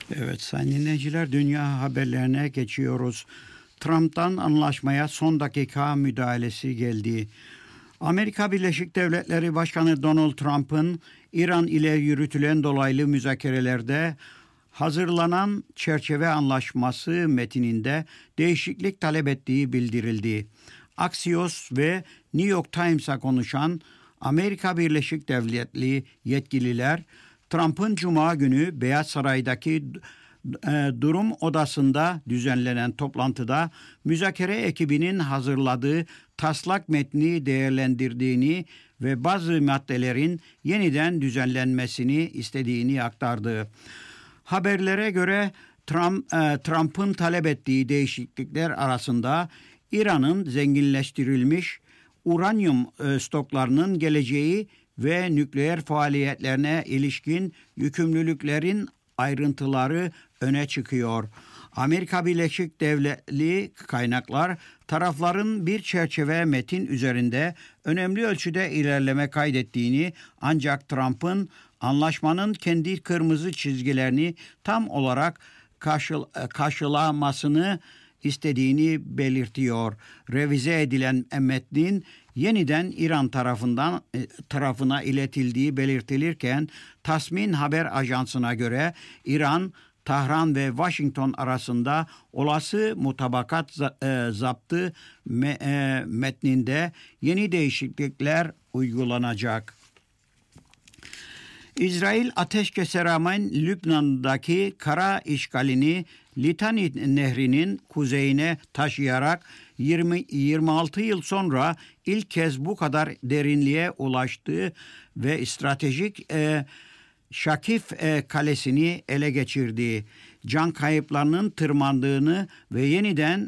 Evet sayın dinleyiciler, dünya haberlerine geçiyoruz. Trump'tan anlaşmaya son dakika müdahalesi geldi. Amerika Birleşik Devletleri Başkanı Donald Trump'ın İran ile yürütülen dolaylı müzakerelerde hazırlanan çerçeve anlaşması metininde değişiklik talep ettiği bildirildi. Axios ve New York Times'a konuşan Amerika Birleşik Devletleri yetkililer, Trump'ın Cuma günü Beyaz Saray'daki durum odasında düzenlenen toplantıda müzakere ekibinin hazırladığı taslak metni değerlendirdiğini ve bazı maddelerin yeniden düzenlenmesini istediğini aktardı. Haberlere göre Trump'ın talep ettiği değişiklikler arasında İran'ın zenginleştirilmiş uranyum stoklarının geleceği ve nükleer faaliyetlerine ilişkin yükümlülüklerin ayrıntıları öne çıkıyor. Amerika Birleşik Devletleri kaynaklar tarafların bir çerçeve metin üzerinde önemli ölçüde ilerleme kaydettiğini, ancak Trump'ın anlaşmanın kendi kırmızı çizgilerini tam olarak karşılamasını istediğini belirtiyor. Revize edilen metnin yeniden İran tarafına iletildiği belirtilirken, Tasmin haber ajansına göre İran, Tahran ve Washington arasında olası mutabakat zaptı metninde yeni değişiklikler uygulanacak. İsrail ateşkese rağmen Lübnan'daki kara işgalini Litani Nehri'nin kuzeyine taşıyarak 26 yıl sonra ilk kez bu kadar derinliğe ulaştı ve stratejik Şakif kalesini ele geçirdi. Can kayıplarının tırmandığını ve yeniden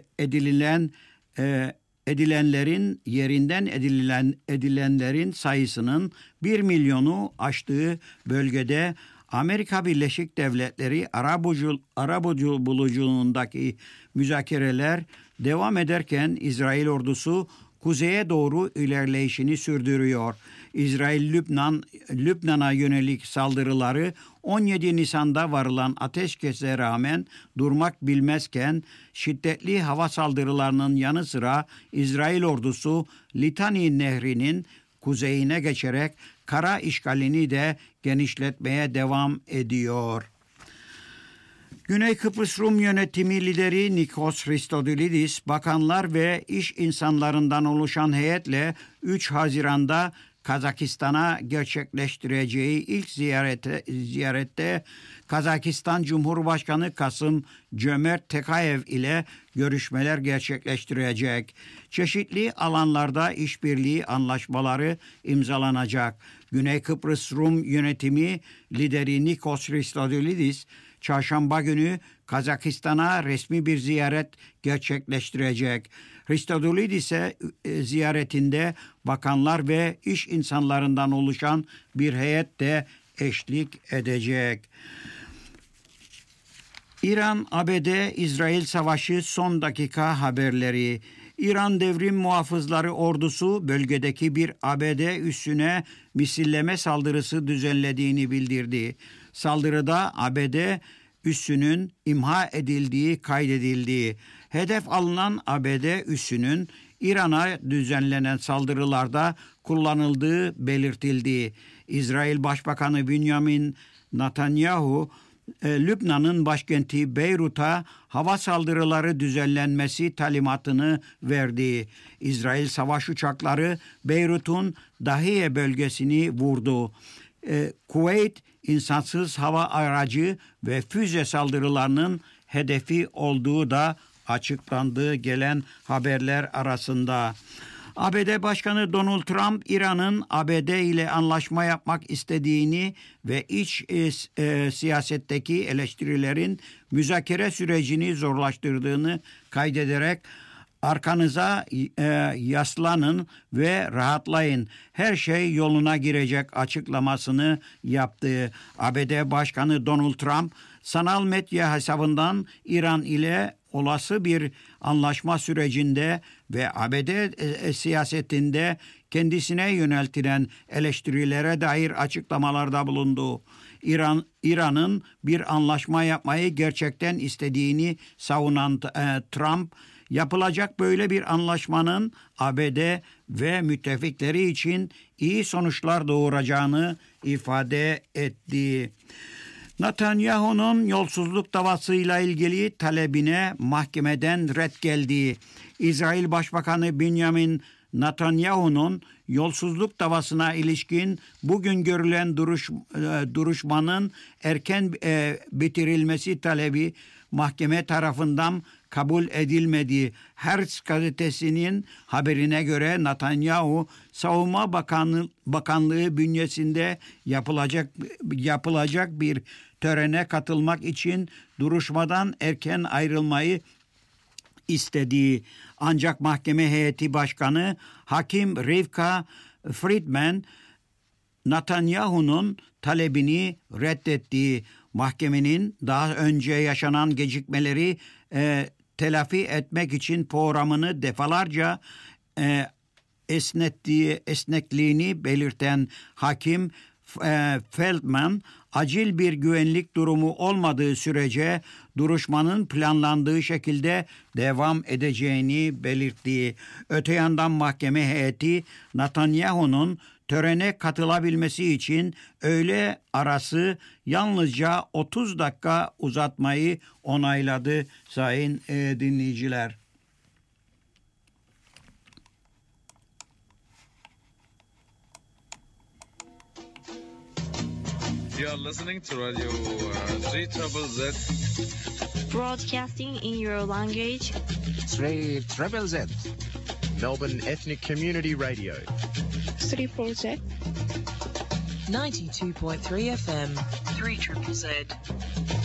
edilenlerin sayısının 1 milyonu aştığı bölgede Amerika Birleşik Devletleri arabuluculuğundaki müzakereler devam ederken İsrail ordusu kuzeye doğru ilerleyişini sürdürüyor. İsrail Lübnan'a yönelik saldırıları 17 Nisan'da varılan ateşkese rağmen durmak bilmezken, şiddetli hava saldırılarının yanı sıra İsrail ordusu Litani Nehri'nin kuzeyine geçerek kara işgalini de genişletmeye devam ediyor. Güney Kıbrıs Rum Yönetimi lideri Nikos Christodoulidis, bakanlar ve iş insanlarından oluşan heyetle 3 Haziran'da Kazakistan'a gerçekleştireceği ilk ziyarette Kazakistan Cumhurbaşkanı Kasım-Cömert Tokayev ile görüşmeler gerçekleştirecek. Çeşitli alanlarda işbirliği anlaşmaları imzalanacak. Güney Kıbrıs Rum Yönetimi lideri Nikos Christodoulidis, Çarşamba günü Kazakistan'a resmi bir ziyaret gerçekleştirecek. Christodoulidis'e ziyaretinde bakanlar ve iş insanlarından oluşan bir heyet de eşlik edecek. İran-ABD-İsrail savaşı son dakika haberleri. İran Devrim Muhafızları Ordusu bölgedeki bir ABD üssüne misilleme saldırısı düzenlediğini bildirdi. Saldırıda ABD üssünün imha edildiği kaydedildi. Hedef alınan ABD üssünün İran'a düzenlenen saldırılarda kullanıldığı belirtildi. İsrail Başbakanı Benjamin Netanyahu, Lübnan'ın başkenti Beyrut'a hava saldırıları düzenlenmesi talimatını verdi. İsrail savaş uçakları Beyrut'un Dahiye bölgesini vurdu. Kuveyt, insansız hava aracı ve füze saldırılarının hedefi olduğu da açıklandığı gelen haberler arasında. ABD Başkanı Donald Trump, İran'ın ABD ile anlaşma yapmak istediğini ve iç siyasetteki eleştirilerin müzakere sürecini zorlaştırdığını kaydederek "Arkanıza yaslanın ve rahatlayın. Her şey yoluna girecek" açıklamasını yaptı. ABD Başkanı Donald Trump sanal medya hesabından İran ile olası bir anlaşma sürecinde ve ABD siyasetinde kendisine yöneltilen eleştirilere dair açıklamalarda bulundu. İran'ın bir anlaşma yapmayı gerçekten istediğini savunan Trump, yapılacak böyle bir anlaşmanın ABD ve müttefikleri için iyi sonuçlar doğuracağını ifade etti. Netanyahu'nun yolsuzluk davasıyla ilgili talebine mahkemeden red geldi. İsrail Başbakanı Benjamin Netanyahu'nun yolsuzluk davasına ilişkin bugün görülen duruşmanın erken bitirilmesi talebi mahkeme tarafından kabul edilmedi. Haaretz gazetesinin haberine göre Netanyahu, Savunma Bakanlığı bünyesinde yapılacak bir törene katılmak için duruşmadan erken ayrılmayı istediği, ancak mahkeme heyeti başkanı Hakim Rivka Friedman Netanyahu'nun talebini reddetti. Mahkemenin daha önce yaşanan gecikmeleri telafi etmek için programını defalarca esnekliğini belirten Hakim Feldman, acil bir güvenlik durumu olmadığı sürece duruşmanın planlandığı şekilde devam edeceğini belirtti. Öte yandan mahkeme heyeti Netanyahu'nun törene katılabilmesi için öğle arası yalnızca 30 dakika uzatmayı onayladı sayın dinleyiciler. You are listening to Radio 3ZZZ. Broadcasting in your language. 3ZZZ. Melbourne Ethnic Community Radio. 3ZZZ. 92.3 FM. 3ZZZ.